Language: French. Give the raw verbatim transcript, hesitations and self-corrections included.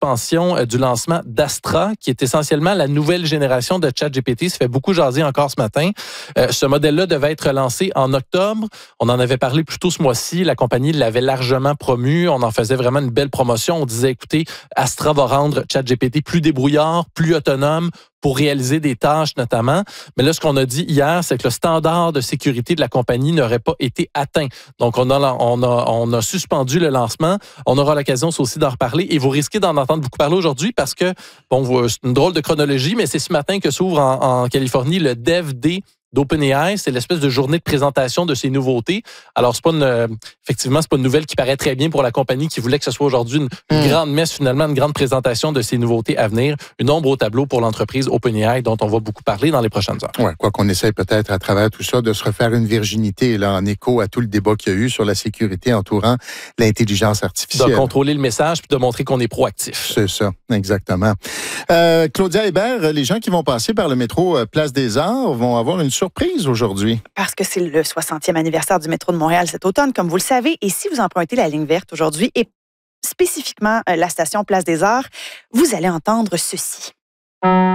suspension euh, du lancement d'Astra, qui est essentiellement la nouvelle génération de ChatGPT. Ça fait beaucoup jaser encore ce matin. Euh, ce modèle-là devait être lancé en octobre. On en avait parlé plus tôt ce mois-ci. La compagnie l'avait largement promu. On en faisait vraiment une belle promotion. On disait, écoutez, Astra va rendre ChatGPT plus débrouillard, plus autonome, pour réaliser des tâches notamment. Mais là, ce qu'on a dit hier, c'est que le standard de sécurité de la compagnie n'aurait pas été atteint. Donc, on a, on a, on a suspendu le lancement. On aura l'occasion aussi d'en reparler et vous risquez d'en entendre beaucoup parler aujourd'hui parce que, bon, c'est une drôle de chronologie, mais c'est ce matin que s'ouvre en, en Californie le Dev Day d'OpenAI. C'est l'espèce de journée de présentation de ces nouveautés. Alors, c'est pas une, euh, effectivement, c'est pas une nouvelle qui paraît très bien pour la compagnie qui voulait que ce soit aujourd'hui une, une mmh. grande messe, finalement, une grande présentation de ces nouveautés à venir. Une ombre au tableau pour l'entreprise OpenAI dont on va beaucoup parler dans les prochaines heures. Ouais, quoi qu'on essaye peut-être à travers tout ça de se refaire une virginité là, en écho à tout le débat qu'il y a eu sur la sécurité entourant l'intelligence artificielle. De contrôler le message puis de montrer qu'on est proactif. C'est ça, exactement. Euh, Claudia Hébert, les gens qui vont passer par le métro Place des Arts vont avoir une surprise aujourd'hui. Parce que c'est le soixantième anniversaire du métro de Montréal cet automne, comme vous le savez. Et si vous empruntez la ligne verte aujourd'hui et spécifiquement la station Place des Arts, vous allez entendre ceci.